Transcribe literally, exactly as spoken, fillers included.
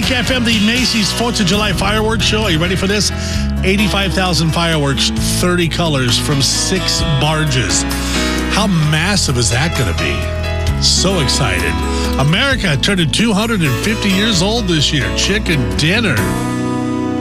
K F M, the Macy's fourth of July fireworks show. Are you ready for this? eighty-five thousand fireworks, thirty colors from six barges. How massive is that going to be? So excited. America turned two hundred fifty years old this year. Chicken dinner.